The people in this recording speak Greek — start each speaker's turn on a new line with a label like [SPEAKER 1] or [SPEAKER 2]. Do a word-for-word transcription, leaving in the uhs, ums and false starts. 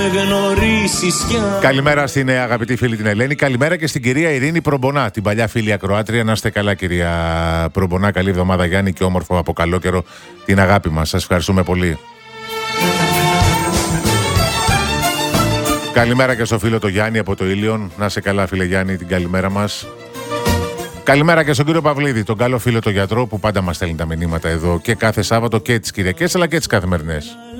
[SPEAKER 1] με γνωρίσεις πια.
[SPEAKER 2] Καλημέρα στην αγαπητή φίλη την Ελένη. Καλημέρα και στην κυρία Ειρήνη Προμπονά, την παλιά φίλη ακροάτρια. Να είστε καλά, κυρία Προμπονά. Καλή εβδομάδα, Γιάννη, και όμορφο από καλό καιρό την αγάπη μας. Σας ευχαριστούμε πολύ. Καλημέρα και στο φίλο το Γιάννη από το Ήλιον. Να είσαι καλά, φίλε Γιάννη, την καλημέρα μας. Καλημέρα και στον κύριο Παυλίδη, τον καλό φίλο το γιατρό που πάντα μας στέλνει τα μηνύματα εδώ και κάθε Σάββατο και τις Κυριακές αλλά και τις καθημερινές.